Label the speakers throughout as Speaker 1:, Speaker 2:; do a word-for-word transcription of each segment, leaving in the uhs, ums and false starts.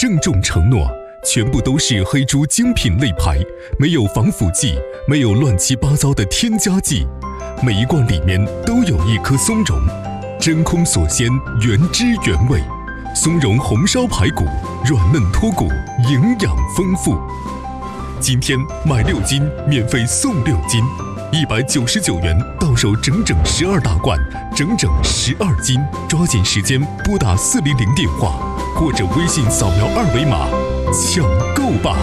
Speaker 1: 郑重承诺，全部都是黑猪精品肋排，没有防腐剂，没有乱七八糟的添加剂。每一罐里面都有一颗松茸，真空锁鲜，原汁原味。松茸红烧排骨，软嫩脱骨，营养丰富。今天买六斤免费送六斤，一百九十九元到手整整十二大罐，整整十二斤。抓紧时间拨打四零零电话，或者微信扫描二维码抢购吧。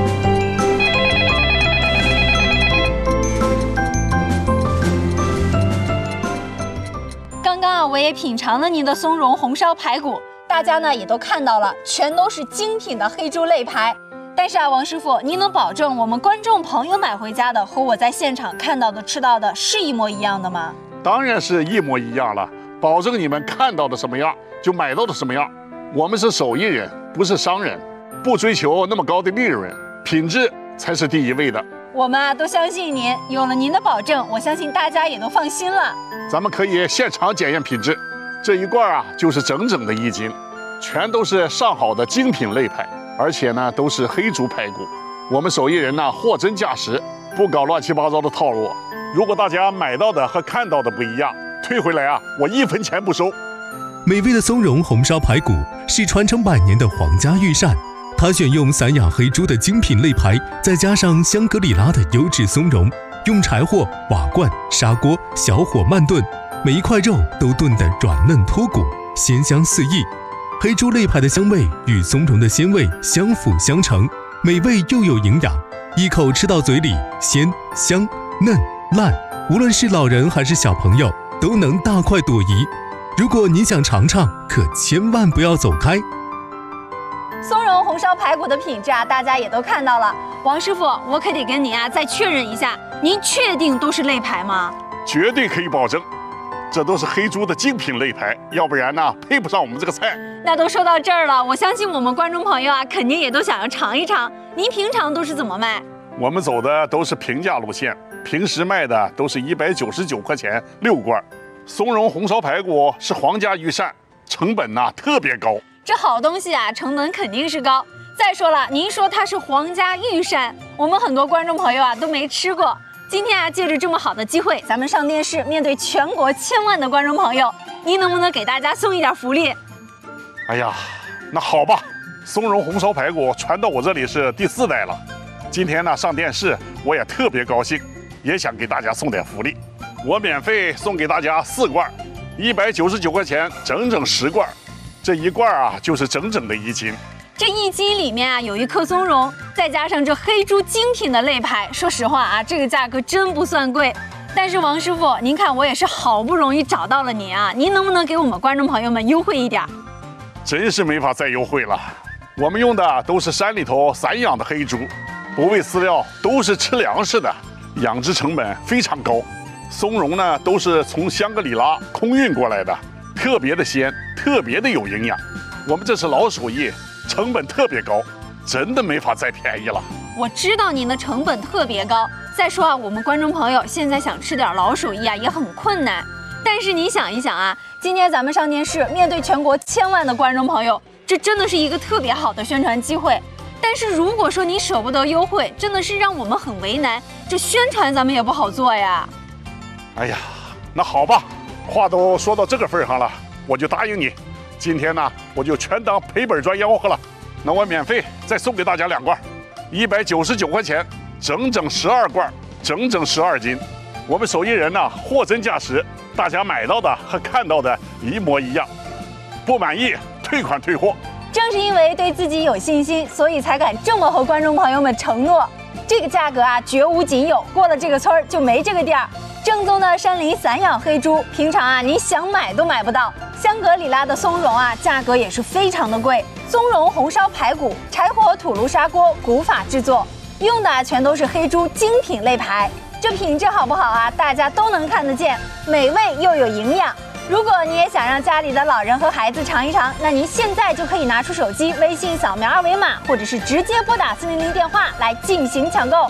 Speaker 2: 刚刚啊，我也品尝了您的松茸红烧排骨，大家呢也都看到了，全都是精品的黑猪肋排。但是啊，王师傅，您能保证我们观众朋友买回家的和我在现场看到的、吃到的是一模一样的吗？
Speaker 3: 当然是一模一样了，保证你们看到的什么样就买到的什么样。我们是手艺人，不是商人，不追求那么高的利润，品质才是第一位的。
Speaker 2: 我们啊都相信您，有了您的保证，我相信大家也都放心了。
Speaker 3: 咱们可以现场检验品质，这一罐啊就是整整的一斤，全都是上好的精品肋排，而且呢都是黑猪排骨。我们手艺人呢货真价实，不搞乱七八糟的套路。如果大家买到的和看到的不一样，退回来啊，我一分钱不收。
Speaker 1: 美味的松茸红烧排骨是传承百年的皇家御膳，它选用散养黑猪的精品肋排，再加上香格里拉的优质松茸，用柴火、瓦罐、砂锅小火慢炖，每一块肉都炖得软嫩脱骨，鲜香四溢。黑猪肋排的香味与松茸的鲜味相辅相成，美味又有营养，一口吃到嘴里鲜香嫩烂，无论是老人还是小朋友都能大快朵颐。如果你想尝尝，可千万不要走开。
Speaker 2: 松茸红烧排骨的品质啊，大家也都看到了。王师傅，我可得跟您啊再确认一下，您确定都是肋排吗？
Speaker 3: 绝对可以保证，这都是黑猪的精品肋排，要不然呢配不上我们这个菜。
Speaker 2: 那都说到这儿了，我相信我们观众朋友啊，肯定也都想要尝一尝。您平常都是怎么卖？
Speaker 3: 我们走的都是平价路线，平时卖的都是一百九十九块钱六罐。松茸红烧排骨是皇家御膳，成本呢特别高。
Speaker 2: 这好东西啊，成本肯定是高。再说了，您说它是皇家御膳，我们很多观众朋友啊都没吃过。今天啊，借着这么好的机会，咱们上电视，面对全国千万的观众朋友，您能不能给大家送一点福利？
Speaker 3: 哎呀，那好吧，松茸红烧排骨传到我这里是第四代了。今天呢上电视，我也特别高兴，也想给大家送点福利。我免费送给大家四罐，一百九十九块钱，整整十罐。这一罐啊，就是整整的一斤。
Speaker 2: 这一斤里面啊有一颗松茸，再加上这黑猪精品的肋排，说实话啊，这个价格真不算贵。但是王师傅，您看我也是好不容易找到了您啊，您能不能给我们观众朋友们优惠一点？
Speaker 3: 真是没法再优惠了。我们用的都是山里头散养的黑猪，不喂饲料，都是吃粮食的，养殖成本非常高。松茸呢都是从香格里拉空运过来的，特别的鲜，特别的有营养。我们这是老手艺，成本特别高，真的没法再便宜了。
Speaker 2: 我知道您的成本特别高，再说啊，我们观众朋友现在想吃点老手艺啊也很困难。但是你想一想啊，今天咱们上电视，面对全国千万的观众朋友，这真的是一个特别好的宣传机会。但是如果说你舍不得优惠，真的是让我们很为难，这宣传咱们也不好做呀。
Speaker 3: 哎呀，那好吧，话都说到这个份上了，我就答应你。今天呢，我就全当赔本赚吆喝了。那我免费再送给大家两罐，一百九十九块钱，整整十二罐，整整十二斤。我们手艺人呢，货真价实，大家买到的和看到的一模一样。不满意，退款退货。
Speaker 2: 正是因为对自己有信心，所以才敢这么和观众朋友们承诺。这个价格啊，绝无仅有，过了这个村儿就没这个店儿。正宗的山林散养黑猪，平常啊你想买都买不到。香格里拉的松茸啊，价格也是非常的贵。松茸红烧排骨，柴火土炉砂锅古法制作，用的全都是黑猪精品肋排。这品质好不好啊？大家都能看得见，美味又有营养。如果你也想让家里的老人和孩子尝一尝，那您现在就可以拿出手机，微信扫描二维码，或者是直接拨打四零零电话来进行抢购。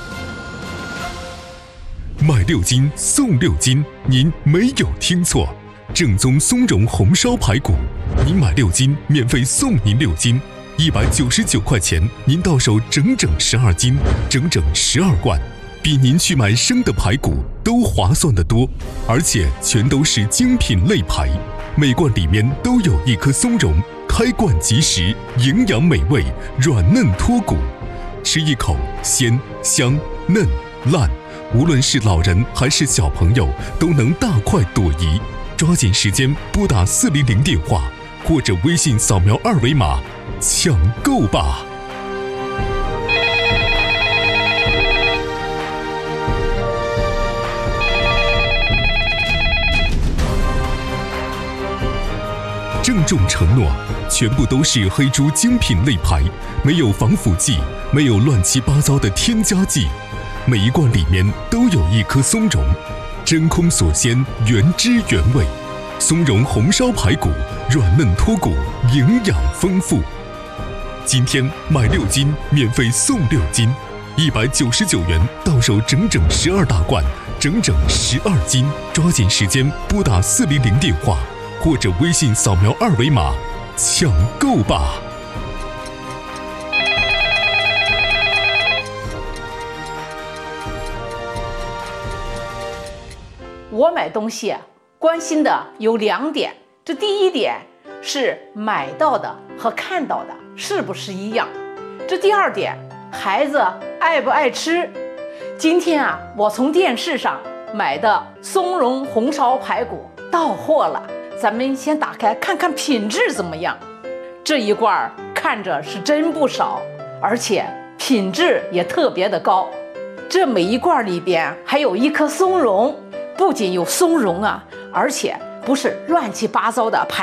Speaker 1: 买六斤送六斤，您没有听错，正宗松茸红烧排骨，您买六斤免费送您六斤， 一百九十九块钱，您到手整整十二斤，整整十二罐，比您去买生的排骨都划算得多，而且全都是精品肋排，每罐里面都有一颗松茸，开罐即食，营养美味，软嫩脱骨，吃一口鲜香嫩烂，无论是老人还是小朋友都能大快朵颐。抓紧时间拨打四零零电话，或者微信扫描二维码，抢购吧！郑重承诺，全部都是黑猪精品肋排，没有防腐剂，没有乱七八糟的添加剂，每一罐里面都有一颗松茸，真空锁鲜，原汁原味。松茸红烧排骨，软嫩脱骨，营养丰富。今天买六斤免费送六斤，一百九十九元到手整整十二大罐，整整十二斤。抓紧时间拨打四零零电话，或者微信扫描二维码，抢购吧！
Speaker 4: 我买东西啊，关心的有两点。这第一点是买到的和看到的是不是一样？这第二点，孩子爱不爱吃？今天啊，我从电视上买的松茸红烧排骨到货了，咱们先打开看看品质怎么样。这一罐看着是真不少，而且品质也特别的高。这每一罐里边还有一颗松茸，不仅有松茸啊，而且不是乱七八糟的排